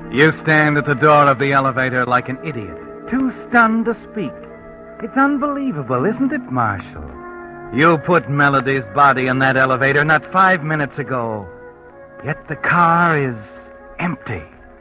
You stand at the door of the elevator like an idiot, too stunned to speak. It's unbelievable, isn't it, Marshal? You put Melody's body in that elevator not 5 minutes ago. Yet the car is empty.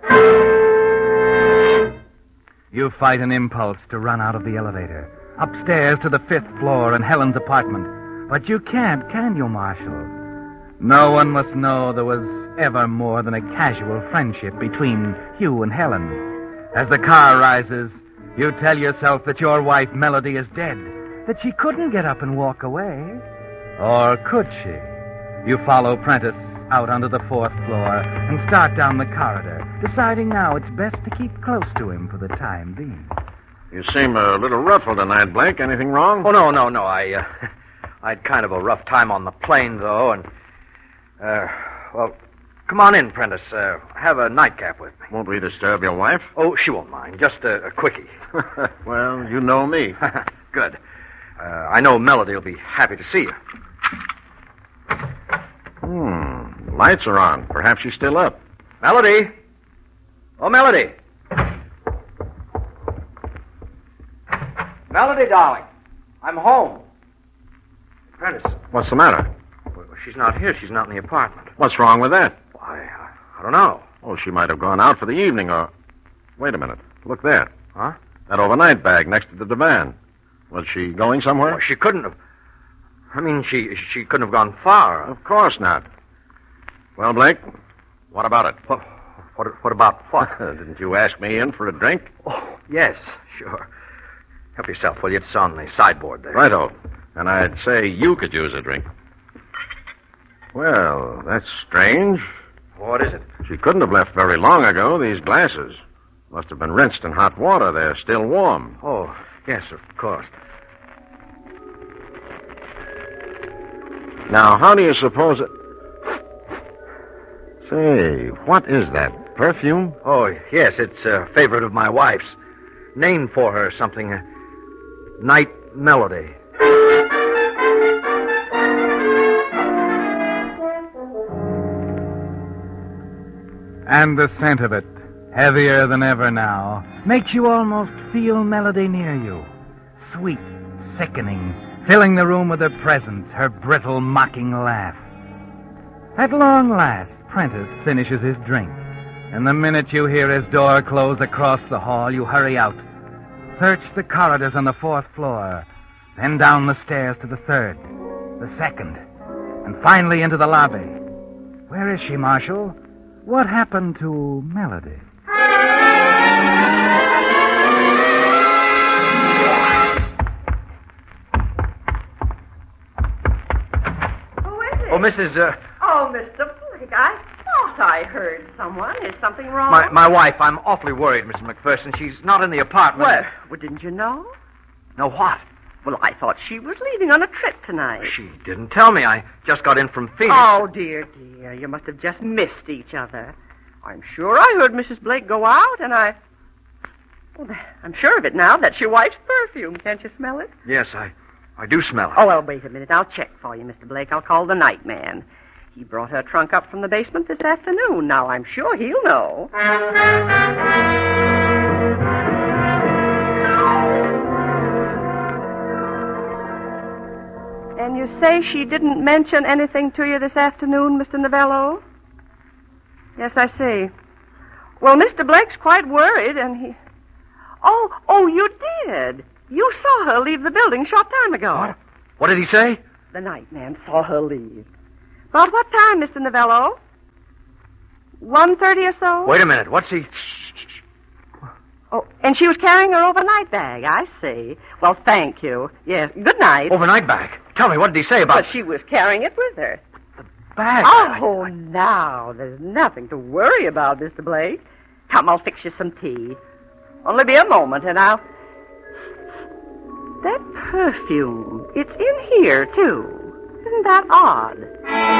You fight an impulse to run out of the elevator, upstairs to the 5th floor in Helen's apartment. But you can't, can you, Marshal? No one must know there was ever more than a casual friendship between you and Helen. As the car rises, you tell yourself that your wife, Melody, is dead, that she couldn't get up and walk away. Or could she? You follow Prentice out onto the 4th floor and start down the corridor, deciding now it's best to keep close to him for the time being. You seem a little ruffled tonight, Blake. Anything wrong? Oh, no. I had kind of a rough time on the plane, though, and... well, come on in, Prentice. Have a nightcap with me. Won't we disturb your wife? Oh, she won't mind. Just a quickie. Well, you know me. Good. I know Melody will be happy to see you. Lights are on. Perhaps she's still up. Melody? Oh, Melody. Melody, darling. I'm home. Prentice. What's the matter? Well, she's not here. She's not in the apartment. What's wrong with that? I don't know. Oh, she might have gone out for the evening or... Wait a minute. Look there. Huh? That overnight bag next to the divan. Was she going somewhere? Well, she couldn't have... I mean, she couldn't have gone far. Of course not. Well, Blake, what about it? What about what? Didn't you ask me in for a drink? Oh, yes, sure. Help yourself, will you? It's on the sideboard there. Righto. And I'd say you could use a drink. Well, that's strange. What is it? She couldn't have left very long ago. These glasses must have been rinsed in hot water. They're still warm. Oh, yes, of course. Now, how do you suppose it... Say, what is that? Perfume? Oh, yes, it's a favorite of my wife's. Named for her something. Night Melody. And the scent of it, heavier than ever now, makes you almost feel Melody near you. Sweet, sickening, filling the room with her presence, her brittle, mocking laugh. At long last, Prentice finishes his drink, and the minute you hear his door close across the hall, you hurry out. Search the corridors on the 4th floor, then down the stairs to the 3rd, the 2nd, and finally into the lobby. Where is she, Marshal? What happened to Melody? Who is it? Oh, Mrs. Oh, Mr. Blake, I thought I heard someone. Is something wrong? My wife. I'm awfully worried, Mrs. McPherson. She's not in the apartment. Well, didn't you know? No, what? Well, I thought she was leaving on a trip tonight. She didn't tell me. I just got in from Phoenix. Oh, dear. You must have just missed each other. I'm sure I heard Mrs. Blake go out, and well, I'm sure of it now. That's your wife's perfume. Can't you smell it? Yes, I do smell it. Oh, well, wait a minute. I'll check for you, Mr. Blake. I'll call the night man. He brought her trunk up from the basement this afternoon. Now, I'm sure he'll know. And you say she didn't mention anything to you this afternoon, Mr. Novello? Yes, I see. Well, Mr. Blake's quite worried, and he... Oh, you did. You saw her leave the building a short time ago. What did he say? The night man saw her leave. About what time, Mr. Novello? 1:30 or so? Wait a minute. What's he... Oh, and she was carrying her overnight bag. I see. Well, thank you. Yes, good night. Overnight bag? Tell me, what did he say about... But she was carrying it with her. Bag? Oh, now, there's nothing to worry about, Mr. Blake. Come, I'll fix you some tea. Only be a moment, and I'll... That perfume, it's in here, too. Isn't that odd?